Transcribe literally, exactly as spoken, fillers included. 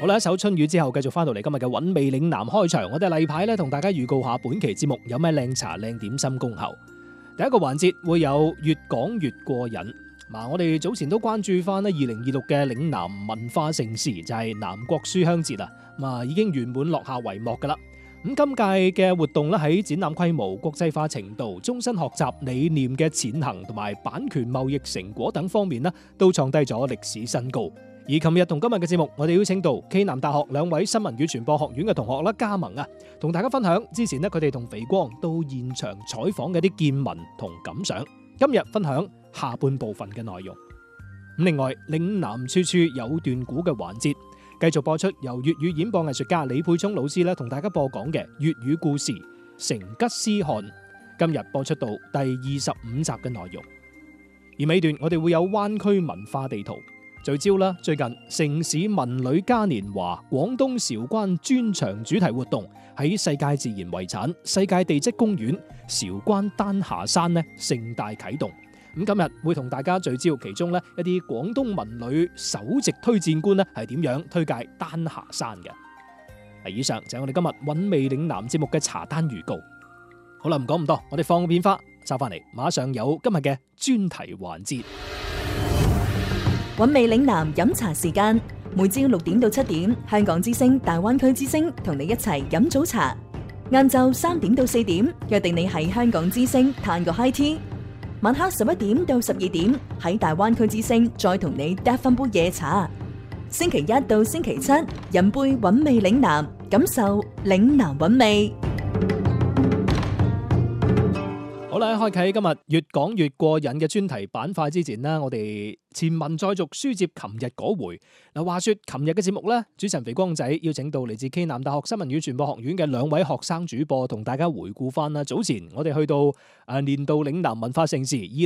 好啦，一首春雨之後，繼續翻到嚟今日嘅韻味嶺南開場。我哋例牌咧，同大家預告下本期節目有咩靚茶靚點心恭候。第一個環節會有越講越過癮。嗱，我哋早前都關注翻咧二零二六嘅嶺南文化盛事，就係南國書香節啊，咁啊已經圓滿落下帷幕噶啦。咁今屆嘅活動咧，喺展覽規模、國際化程度、終身學習理念嘅踐行同埋版權貿易成果等方面咧，都創低咗歷史新高。而琴日同今日嘅節目，我哋邀請到暨南大學兩位新聞與傳播學院嘅同學啦，加盟啊，同大家分享之前咧佢哋同肥光到現場採訪嘅啲見聞同感想。今日分享下半部分嘅內容。咁另外，嶺南處處有段古嘅環節，繼續播出由粵語演播藝術家李沛聰老師咧同大家播講嘅粵語故事《成吉思汗》。今日播出到第二十五集嘅內容。而尾段我哋會有灣區文化地圖。聚焦啦！最近城市文旅嘉年華廣東韶關專場主題活動喺世界自然遺產、世界地質公園韶關丹霞山呢盛大啟動。咁今日會同大家聚焦其中呢一啲廣東文旅首席推薦官呢係點樣推介丹霞山嘅。以上就係我哋今日韻味嶺南節目嘅茶單預告。好啦，唔講咁多，我哋放個片花，收翻嚟，馬上有今日嘅專題環節。 韻味嶺南飲茶時間，每朝六點到七點，香港之聲、大灣區之聲同你一齊飲早茶。晏晝三點到四點，約定你喺香港之聲嘆個 high tea。晚黑十一點到十二點，喺大灣區之聲再同你嗒翻杯夜茶。星期一到星期七，飲杯韻味嶺南，感受嶺南韻味。 好啦，開啟今日越講越過癮嘅專題板塊之前呢，我哋前文再續，書接琴日嗰回。嗱，話說琴日嘅節目呢，主持人肥光仔邀請到嚟自暨南大學新聞與傳播學院嘅兩位學生主播，同大家回顧翻啦。早前我哋去到誒年度嶺南文化盛事